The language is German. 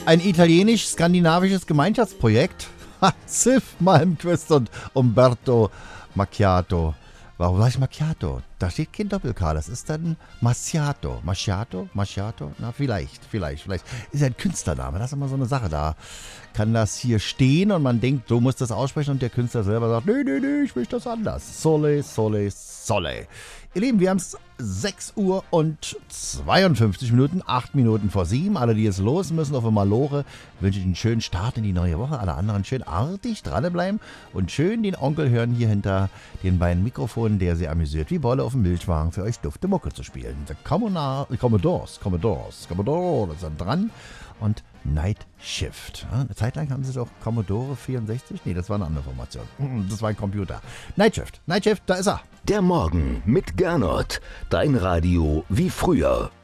Ein italienisch-skandinavisches Gemeinschaftsprojekt. Sif Malmquist und Umberto Macchiato. Warum sag ich Macchiato? Da steht kein Doppel-K, das ist dann Macchiato. Macchiato? Na, vielleicht. Ist ja ein Künstlername, das ist immer so eine Sache. Da kann das hier stehen und man denkt, du musst das aussprechen und der Künstler selber sagt, nee, ich möchte das anders. Sole. Ihr Lieben, wir haben es 6 Uhr und 52 Minuten, 8 Minuten vor 7. Alle, die jetzt los müssen auf der Malore, wünsche ich einen schönen Start in die neue Woche. Alle anderen schön artig dranbleiben und schön den Onkel hören hier hinter den beiden Mikrofonen, der sie amüsiert wie Bolle auf dem Milchwagen für euch dufte Mucke zu spielen. The Commodores sind dran und Night Shift. Eine Zeit lang haben sie doch Commodore 64? Nee, das war eine andere Formation. Das war ein Computer. Night Shift, da ist er. Der Morgen mit Gernot. Dein Radio wie früher.